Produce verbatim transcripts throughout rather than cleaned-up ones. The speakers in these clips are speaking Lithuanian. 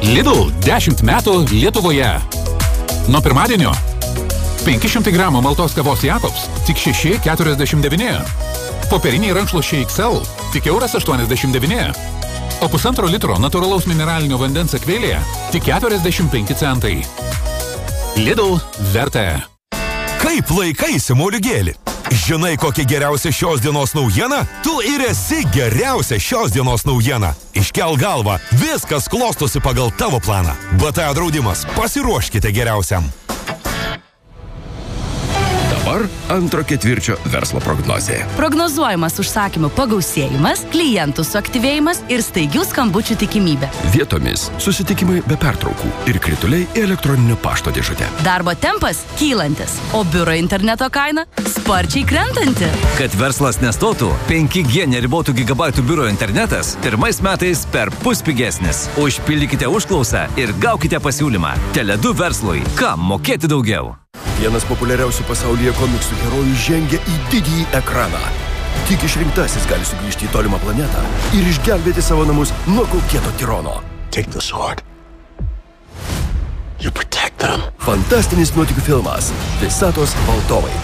Lidl dešimt metų Lietuvoje. Nuo pirmadienio penki šimtai gramų maltos kavos Jakobs tik šeši keturiasdešimt devyni. Popieriniai rankšluosčiai X L tik euras aštuoniasdešimt devyni. O pusantro litro natūralaus mineralinio vandens akvėlėje tik keturiasdešimt penki centai. Lidl vertė. Kaip laikaisi, moliūgėli? Žinai, kokia geriausia šios dienos naujiena? Tu ir esi geriausia šios dienos naujiena. Iškel galvą, viskas klostosi pagal tavo planą. B T A draudimas, pasiruoškite geriausiam. Dabar antro ketvirčio verslo prognozė. Prognozuojamas užsakymų pagausėjimas, klientų suaktyvėjimas ir staigių skambučių tikimybė. Vietomis susitikimai be pertraukų ir krituliai į elektroninio pašto dėžutę. Darbo tempas kylantis, o biuro interneto kaina sparčiai krentanti. Kad verslas nestotų, penki G neribotų gigabaitų biuro internetas pirmais metais per pus pigesnis. Užpildykite užklausą ir gaukite pasiūlymą. Tele du verslui. Kam mokėti daugiau? Vienas populiariausių pasaulyje komiksų herojų žengia į didįjį ekraną. Tik išrinktasis gali sugrįžti į tolimą planetą ir išgelbėti savo namus nuo kaukėto tirono. Take the sword. You protect them. Fantastinis nuotykių filmas Visatos valdovai.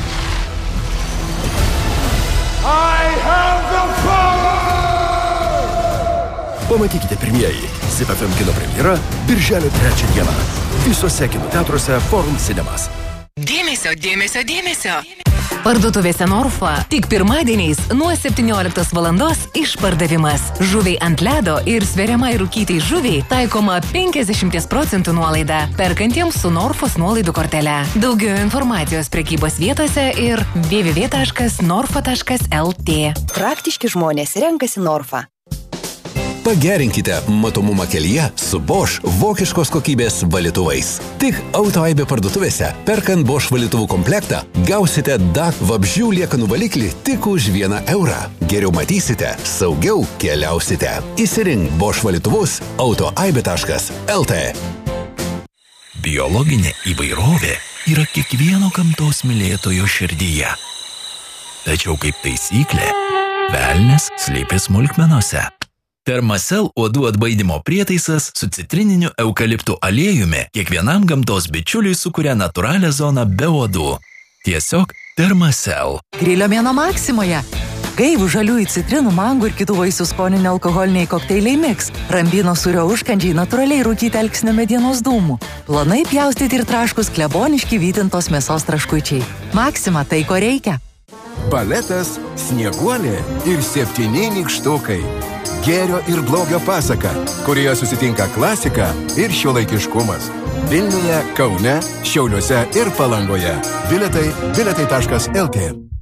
I have the power! Pamatykite pirmieji Zip F M kino premjera birželio trečią dieną. Visuose kino teatruose Forum Cinemas. Dėmesio, dėmesio, dėmesio. Parduotuvėse Norfa tik pirmadieniais nuo septynioliktos valandos išpardavimas. Žuviai ant ledo ir sveriamai rūkytai žuviai taikoma penkiasdešimt procentų nuolaida perkantiems su Norfos nuolaidų kortele. Daugiau informacijos prekybos vietose ir w w w taškas norfa taškas l t. Praktiški žmonės renkasi Norfa. Pagerinkite matomumą kelyje su Bosch vokiškos kokybės valytuvais. Tik Autoaibė parduotuvėse, perkant Bosch valytuvų komplektą, gausite D A C vabzdžių liekanų valiklį tik už vieną eurą. Geriau matysite, saugiau keliausite. Įsirink Bosch valytuvus autoaibė taškas l t. Biologinė įvairovė yra kiekvieno gamtos mylėtojo širdyje. Tačiau kaip taisyklė, velnias slypi smulkmenose. Thermacell uodų atbaidymo prietaisas su citrininiu eukaliptų aliejumi kiekvienam gamtos bičiuliui sukuria natūralią zoną be uodų. Tiesiog Thermacell. Grilio mėnuo Maksimoje. Gaivų žaliųjų citrinų, mangų ir kitų vaisių skoninių alkoholiniai kokteiliai mix. Rambino sūrio užkandžiai natūraliai rūkyti elksnio medienos dūmų. Plonai pjaustyti ir traškus kleboniški vytintos mėsos traškučiai. Maksima tai, ko reikia. Baletas, Snieguolė ir septyni nykštukai. Gėrio ir blogio pasaka, kurioje susitinka klasika ir šiuolaikiškumas. Vilniuje, Kaune, Šiauliuose ir Palangoje. Bilietai bilietai taškas l t.